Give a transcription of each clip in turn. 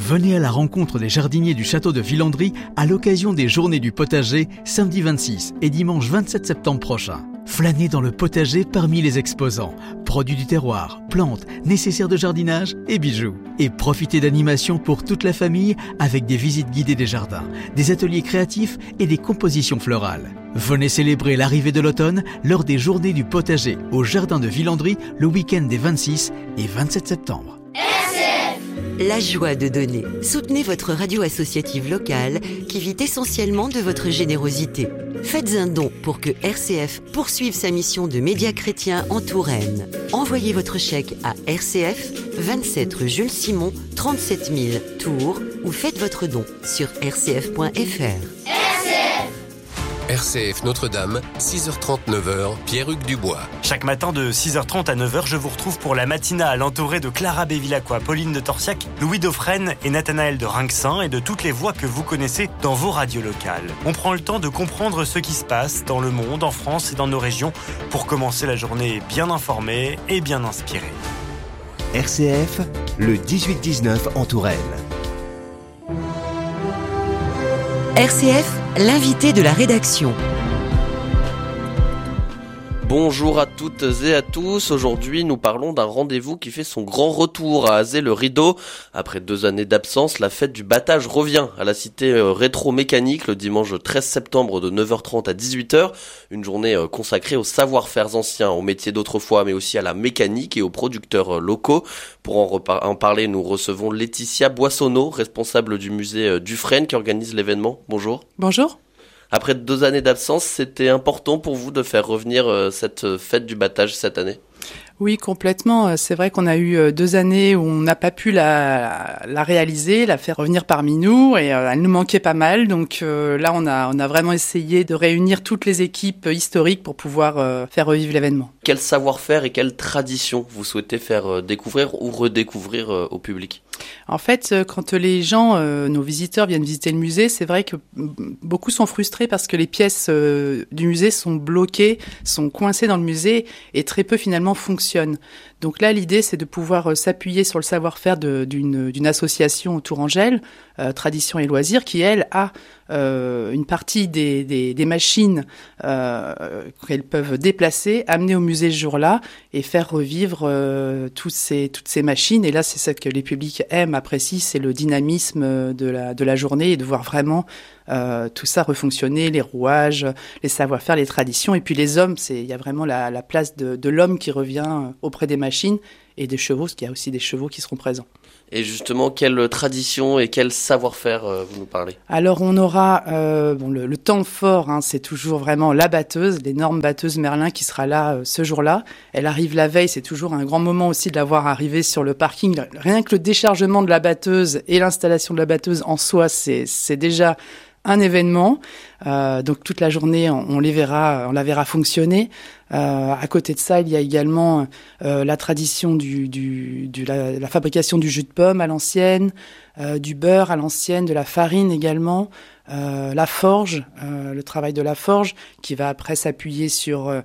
Venez à la rencontre des jardiniers du château de Villandry à l'occasion des Journées du potager samedi 26 et dimanche 27 septembre prochain. Flânez dans le potager parmi les exposants, produits du terroir, plantes, nécessaires de jardinage et bijoux. Et profitez d'animations pour toute la famille avec des visites guidées des jardins, des ateliers créatifs et des compositions florales. Venez célébrer l'arrivée de l'automne lors des Journées du potager au jardin de Villandry le week-end des 26 et 27 septembre. La joie de donner. Soutenez votre radio associative locale qui vit essentiellement de votre générosité. Faites un don pour que RCF poursuive sa mission de média chrétien en Touraine. Envoyez votre chèque à RCF, 27 rue Jules Simon, 37 000 Tours ou faites votre don sur rcf.fr. RCF Notre-Dame, 6h30, 9h, Pierre-Hugues Dubois. Chaque matin de 6h30 à 9h, je vous retrouve pour la matinale entourée de Clara Bévilacqua, Pauline de Torsiac, Louis Dauphren et Nathanaël de Rinxin et de toutes les voix que vous connaissez dans vos radios locales. On prend le temps de comprendre ce qui se passe dans le monde, en France et dans nos régions pour commencer la journée bien informée et bien inspirée. RCF, le 18-19 en Touraine. RCF, l'invité de la rédaction. Bonjour à toutes et à tous. Aujourd'hui, nous parlons d'un rendez-vous qui fait son grand retour à Azay-le-Rideau. Après 2 années d'absence, la fête du battage revient à la cité rétro-mécanique le dimanche 13 septembre de 9h30 à 18h. Une journée consacrée aux savoir-faire anciens, aux métiers d'autrefois, mais aussi à la mécanique et aux producteurs locaux. Pour en parler, nous recevons Laetitia Boissonneau, responsable du musée Dufresne qui organise l'événement. Bonjour. Bonjour. Après 2 années d'absence, c'était important pour vous de faire revenir cette fête du battage cette année ? Oui, complètement. C'est vrai qu'on a eu 2 années où on n'a pas pu la réaliser, la faire revenir parmi nous, et elle nous manquait pas mal. Donc là, on a vraiment essayé de réunir toutes les équipes historiques pour pouvoir faire revivre l'événement. Quel savoir-faire et quelle tradition vous souhaitez faire découvrir ou redécouvrir au public ? En fait, quand les gens, nos visiteurs viennent visiter le musée, c'est vrai que beaucoup sont frustrés parce que les pièces du musée sont bloquées, sont coincées dans le musée et très peu finalement fonctionnent. Donc là, l'idée, c'est de pouvoir s'appuyer sur le savoir-faire d'une association Tourangelle, Tradition et Loisirs, qui, elle, a une partie des machines qu'elles peuvent déplacer, amener au musée ce jour-là et faire revivre toutes ces machines. Et là, c'est ça que les publics aiment, apprécient, c'est le dynamisme de la journée et de voir vraiment tout ça refonctionner, les rouages, les savoir-faire, les traditions. Et puis les hommes, il y a vraiment la place de l'homme qui revient auprès des machines et des chevaux, parce qu'il y a aussi des chevaux qui seront présents. Et justement, quelle tradition et quel savoir-faire vous nous parlez ? Alors on aura le temps fort, c'est toujours vraiment la batteuse, l'énorme batteuse Merlin qui sera là ce jour-là. Elle arrive la veille, c'est toujours un grand moment aussi de la voir arriver sur le parking. Rien que le déchargement de la batteuse et l'installation de la batteuse en soi, c'est déjà un événement. Donc toute la journée, on la verra fonctionner. À côté de ça, il y a également la tradition la fabrication du jus de pomme à l'ancienne, du beurre à l'ancienne, de la farine également, la forge, le travail de la forge qui va après s'appuyer sur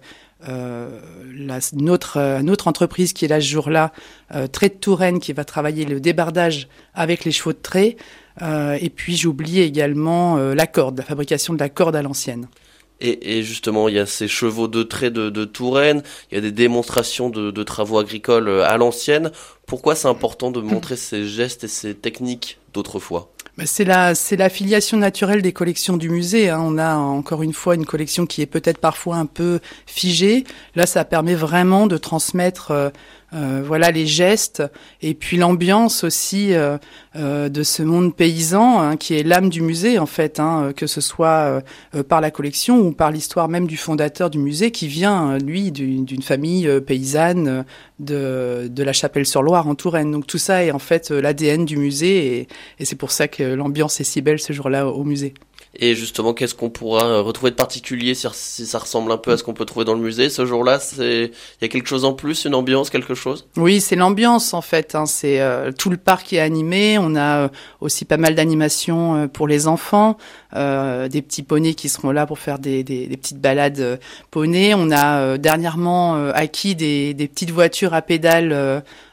notre entreprise qui est là ce jour-là, Trait de Touraine, qui va travailler le débardage avec les chevaux de trait. Et puis j'oublie également la fabrication de la corde à l'ancienne. Et justement, il y a ces chevaux de trait de Touraine, il y a des démonstrations de travaux agricoles à l'ancienne. Pourquoi c'est important de montrer ces gestes et ces techniques d'autrefois ? C'est la filiation naturelle des collections du musée. On a encore une fois une collection qui est peut-être parfois un peu figée. Là, ça permet vraiment de transmettre les gestes et puis l'ambiance aussi de ce monde paysan qui est l'âme du musée en fait, que ce soit par la collection ou par l'histoire même du fondateur du musée qui vient lui d'une famille paysanne de la Chapelle-sur-Loire en Touraine. Donc tout ça est en fait l'ADN du musée et c'est pour ça que l'ambiance est si belle ce jour-là au musée. Et justement, qu'est-ce qu'on pourra retrouver de particulier si ça ressemble un peu à ce qu'on peut trouver dans le musée ce jour-là ? Il y a quelque chose en plus, une ambiance, quelque chose ? Oui, c'est l'ambiance en fait. C'est tout le parc qui est animé. On a aussi pas mal d'animations pour les enfants, des petits poneys qui seront là pour faire des petites balades poneys. On a dernièrement acquis des petites voitures à pédales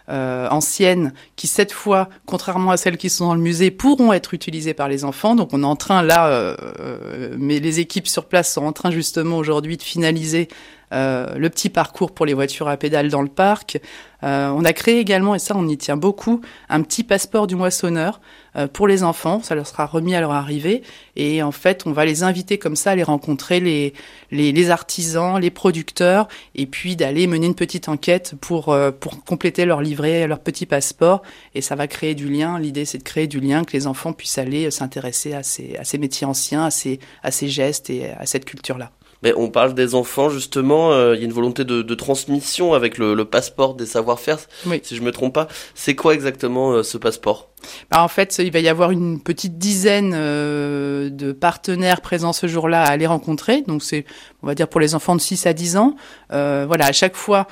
anciennes qui, cette fois, contrairement à celles qui sont dans le musée, pourront être utilisées par les enfants. Donc on est en train là, mais les équipes sur place sont en train justement aujourd'hui de finaliser le petit parcours pour les voitures à pédales dans le parc. On a créé également, et ça on y tient beaucoup, un petit passeport du moissonneur pour les enfants. Ça leur sera remis à leur arrivée. Et en fait, on va les inviter comme ça à aller rencontrer les artisans, les producteurs, et puis d'aller mener une petite enquête pour compléter leur livret, leur petit passeport. Et ça va créer du lien. L'idée, c'est de créer du lien, que les enfants puissent aller s'intéresser à ces métiers anciens, à ces gestes et à cette culture-là. Mais on parle des enfants, justement, il y a une volonté de transmission avec le passeport des savoir-faire, oui. Si je me trompe pas. C'est quoi exactement ce passeport ? En fait, il va y avoir une petite dizaine de partenaires présents ce jour-là à aller rencontrer. Donc c'est, on va dire, pour les enfants de 6 à 10 ans. Voilà, à chaque fois,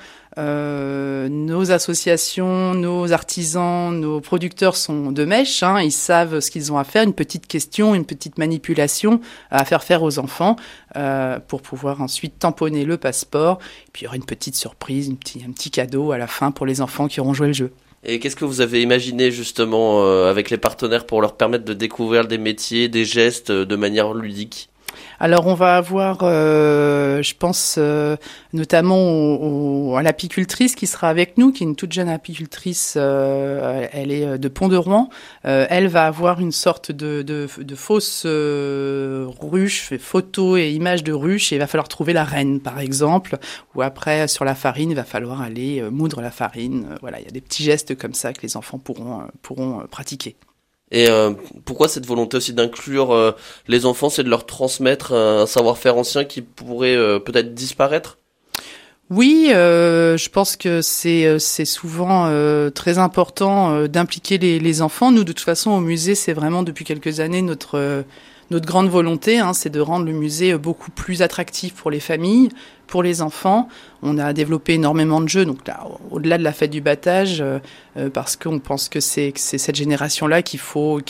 nos associations, nos artisans, nos producteurs sont de mèche. Ils savent ce qu'ils ont à faire, une petite question, une petite manipulation à faire aux enfants pour pouvoir ensuite tamponner le passeport. Et puis il y aura une petite surprise, un petit cadeau à la fin pour les enfants qui auront joué le jeu. Et qu'est-ce que vous avez imaginé justement avec les partenaires pour leur permettre de découvrir des métiers, des gestes de manière ludique ? Alors on va avoir, je pense notamment à l'apicultrice qui sera avec nous, qui est une toute jeune apicultrice, elle est de Pont-de-Rouen. Elle va avoir une sorte de fausse ruche, photos et images de ruche, et il va falloir trouver la reine par exemple. Ou après sur la farine, il va falloir aller moudre la farine. Voilà, il y a des petits gestes comme ça que les enfants pourront pratiquer. Et pourquoi cette volonté aussi d'inclure les enfants, c'est de leur transmettre un savoir-faire ancien qui pourrait peut-être disparaître ? Oui, je pense que c'est souvent très important d'impliquer les enfants. Nous, de toute façon, au musée, c'est vraiment depuis quelques années notre grande volonté, c'est de rendre le musée beaucoup plus attractif pour les familles, pour les enfants. On a développé énormément de jeux, donc là, au-delà de la fête du battage, parce qu'on pense que c'est cette génération-là qu'il faut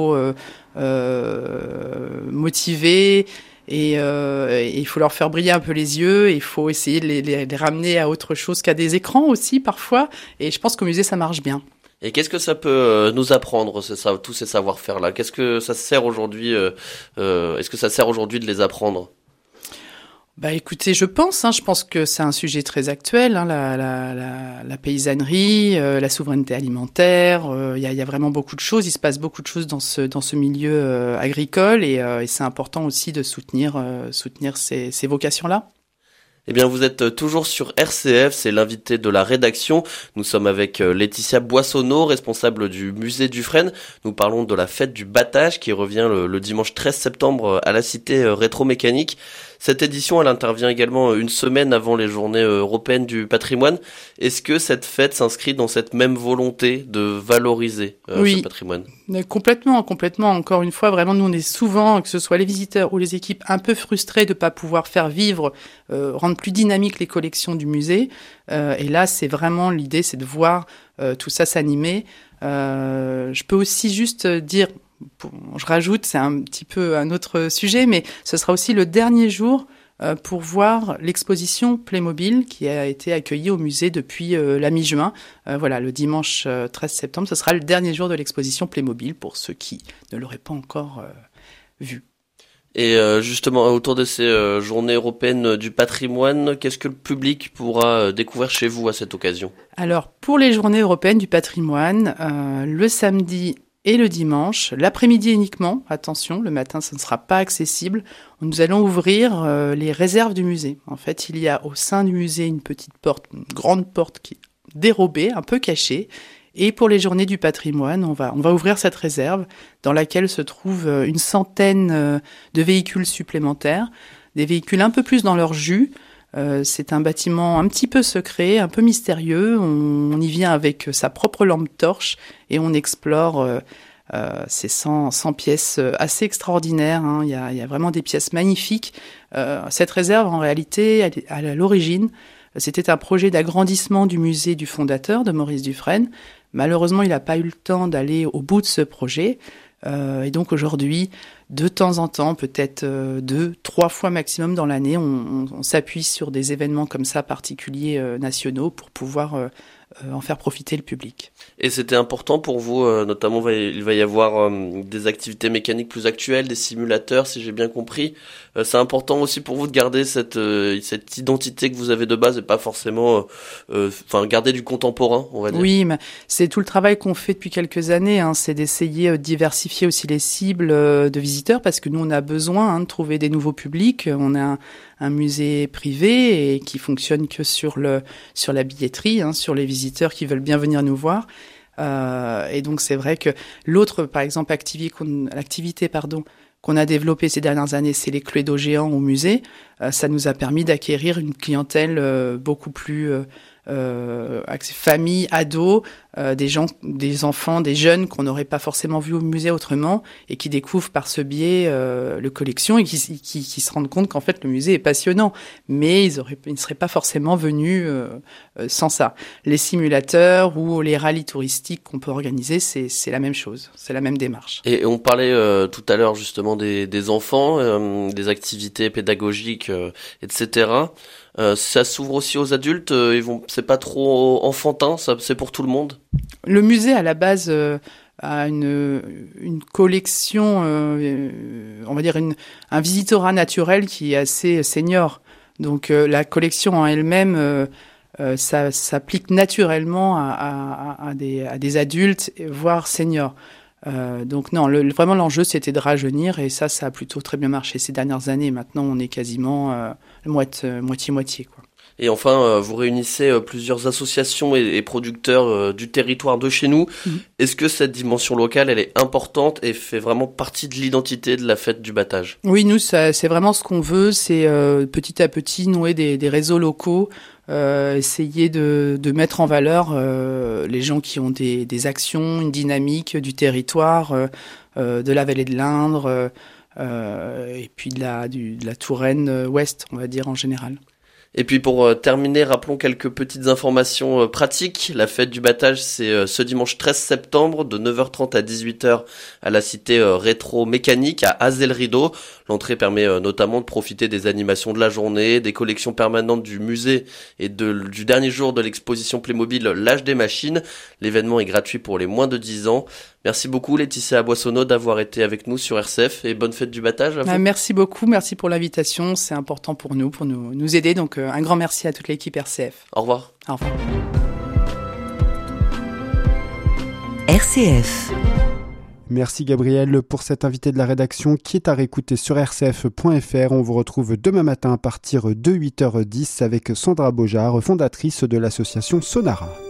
motiver. Et il faut leur faire briller un peu les yeux, et il faut essayer de les ramener à autre chose qu'à des écrans aussi parfois. Et je pense qu'au musée, ça marche bien. Et qu'est-ce que ça peut nous apprendre, tous ces savoir-faire-là ? Qu'est-ce que ça sert aujourd'hui Est-ce que ça sert aujourd'hui de les apprendre ? Écoutez, je pense que c'est un sujet très actuel, la paysannerie, la souveraineté alimentaire. Il y a vraiment beaucoup de choses. Il se passe beaucoup de choses dans ce milieu agricole, et c'est important aussi de soutenir ces vocations-là. Eh bien, vous êtes toujours sur RCF, c'est l'invité de la rédaction. Nous sommes avec Laetitia Boissonneau, responsable du musée Dufresne. Nous parlons de la fête du battage qui revient le dimanche 13 septembre à la cité rétro-mécanique. Cette édition, elle intervient également une semaine avant les journées européennes du patrimoine. Est-ce que cette fête s'inscrit dans cette même volonté de valoriser ce patrimoine ? Complètement. Encore une fois, vraiment, nous, on est souvent, que ce soit les visiteurs ou les équipes, un peu frustrés de ne pas pouvoir faire vivre, rendre plus dynamique les collections du musée. Et là, c'est vraiment l'idée, c'est de voir tout ça s'animer. Je peux aussi juste dire... Je rajoute, c'est un petit peu un autre sujet, mais ce sera aussi le dernier jour pour voir l'exposition Playmobil qui a été accueillie au musée depuis la mi-juin. Voilà, le dimanche 13 septembre, ce sera le dernier jour de l'exposition Playmobil pour ceux qui ne l'auraient pas encore vu. Et justement, autour de ces journées européennes du patrimoine, qu'est-ce que le public pourra découvrir chez vous à cette occasion ? Alors, pour les journées européennes du patrimoine, le samedi et le dimanche, l'après-midi uniquement, attention, le matin ça ne sera pas accessible, nous allons ouvrir les réserves du musée. En fait, il y a au sein du musée une petite porte, une grande porte qui est dérobée, un peu cachée, et pour les journées du patrimoine, on va ouvrir cette réserve dans laquelle se trouvent une centaine de véhicules supplémentaires, des véhicules un peu plus dans leur jus. C'est un bâtiment un petit peu secret, un peu mystérieux. On y vient avec sa propre lampe torche et on explore ces 100 pièces assez extraordinaires. Il y a vraiment des pièces magnifiques. Cette réserve, en réalité, à l'origine, c'était un projet d'agrandissement du musée du fondateur, de Maurice Dufresne. Malheureusement, il n'a pas eu le temps d'aller au bout de ce projet. Et donc aujourd'hui, de temps en temps, peut-être 2-3 fois maximum dans l'année, on s'appuie sur des événements comme ça particuliers nationaux pour pouvoir en faire profiter le public. Et c'était important pour vous, notamment il va y avoir des activités mécaniques plus actuelles, des simulateurs, si j'ai bien compris. C'est important aussi pour vous de garder cette identité que vous avez de base et pas forcément garder du contemporain, on va dire. Oui, mais c'est tout le travail qu'on fait depuis quelques années, c'est d'essayer de diversifier aussi les cibles de visiteurs, parce que nous on a besoin de trouver des nouveaux publics. On a un musée privé et qui fonctionne que sur la billetterie, sur les visiteurs qui veulent bien venir nous voir. Et donc c'est vrai que l'autre, par exemple, activité qu'on a développée ces dernières années, c'est les Cluedo géants au musée. Ça nous a permis d'acquérir une clientèle beaucoup plus famille, ados, des enfants, des jeuns qu'on n'aurait pas forcément vus au musée autrement et qui découvrent par ce biais le collection et qui se rendent compte qu'en fait le musée est passionnant, mais ils ne seraient pas forcément venus sans ça. Les simulateurs ou les rallyes touristiques qu'on peut organiser, c'est la même chose, c'est la même démarche. Et on parlait tout à l'heure justement des enfants, des activités pédagogiques, etc. Ça s'ouvre aussi aux adultes, c'est pas trop enfantin, c'est pour tout le monde. Le musée à la base a une collection, on va dire un visitorat naturel qui est assez senior. Donc la collection en elle-même ça s'applique naturellement à des adultes, voire seniors. Donc non, vraiment l'enjeu c'était de rajeunir et ça a plutôt très bien marché ces dernières années. Maintenant on est quasiment moitié-moitié, quoi. Et enfin, vous réunissez plusieurs associations et producteurs du territoire de chez nous. Mmh. Est-ce que cette dimension locale, elle est importante et fait vraiment partie de l'identité de la fête du battage ? Oui, nous, c'est vraiment ce qu'on veut, c'est petit à petit nouer des réseaux locaux, essayer de mettre en valeur les gens qui ont des actions, une dynamique du territoire, de la vallée de l'Indre, et puis de la Touraine ouest, on va dire en général. Et puis pour terminer, rappelons quelques petites informations pratiques. La fête du battage, c'est ce dimanche 13 septembre de 9h30 à 18h à la cité rétro-mécanique à Azay-le-Rideau. L'entrée permet notamment de profiter des animations de la journée, des collections permanentes du musée et du dernier jour de l'exposition Playmobil L'âge des machines. L'événement est gratuit pour les moins de 10 ans. Merci beaucoup Laetitia Boissonneau d'avoir été avec nous sur RCF et bonne fête du battage à vous. Merci beaucoup, merci pour l'invitation, c'est important pour nous aider, donc un grand merci à toute l'équipe RCF. Au revoir. Au revoir. RCF. Merci Gabriel pour cet invité de la rédaction qui est à réécouter sur rcf.fr. On vous retrouve demain matin à partir de 8h10 avec Sandra Beaujard, fondatrice de l'association Sonara.